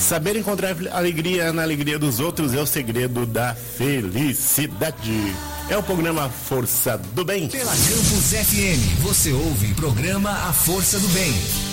Saber encontrar alegria na alegria dos outros é o segredo da felicidade. É o programa Força do Bem. Pela Campus FM, você ouve o programa A Força do Bem.